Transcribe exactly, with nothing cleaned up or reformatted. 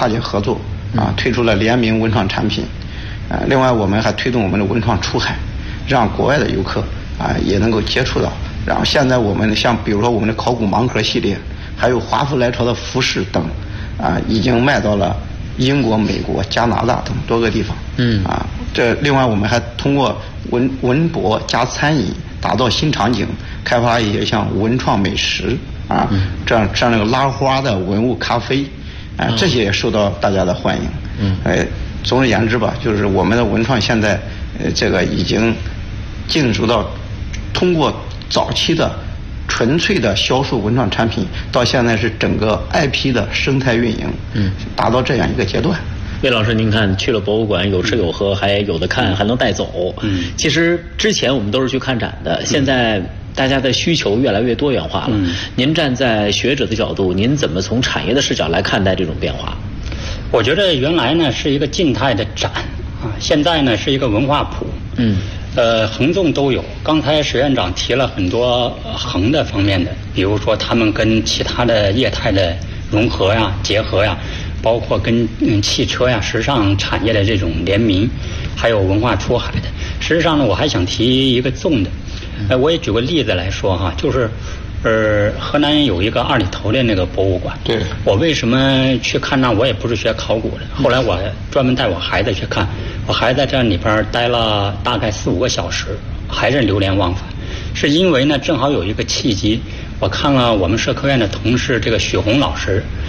跨界合作啊，推出了联名文创产品。呃，另外我们还推动我们的文创出海，让国外的游客啊也能够接触到。然后现在我们像比如说我们的考古盲盒系列，还有华服来潮的服饰等，啊，已经卖到了英国、美国、加拿大等多个地方。嗯啊，这另外我们还通过文文博加餐饮，打造新场景，开发一些像文创美食啊，嗯、这样像那个拉花的文物咖啡，啊，这些也受到大家的欢迎。嗯，哎，总而言之吧，就是我们的文创现在，呃，这个已经进入到通过早期的纯粹的销售文创产品，到现在是整个 I P 的生态运营，嗯，达到这样一个阶段。 魏老师，您看去了博物馆，有吃有喝，还有的看，还能带走。嗯，其实之前我们都是去看展的，现在大家的需求越来越多元化了。嗯，您站在学者的角度，您怎么从产业的视角来看待这种变化？ 我觉得原来呢是一个静态的展啊，现在呢是一个文化谱。嗯。呃，横纵都有。刚才石院长提了很多横的方面的，比如说他们跟其他的业态的融合呀、结合呀，包括跟嗯汽车呀、时尚产业的这种联名，还有文化出海的。实际上呢，我还想提一个纵的。呃，我也举个例子来说哈，就是。呃，河南有一个二里头的那个博物馆。对。我为什么去看那？我也不是学考古的。后来我专门带我孩子去看，我孩子在这里边待了大概四五个小时，还是流连忘返。是因为呢，正好有一个契机，我看了我们社科院的同事这个许红老师